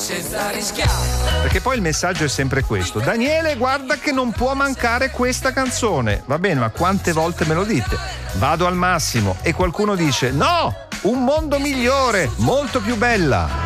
senza rischiare. Perché poi il messaggio è sempre questo: Daniele, guarda che non può mancare questa canzone. Va bene, ma quante volte me lo dite? Vado al massimo e qualcuno dice no, un mondo migliore, molto più bella.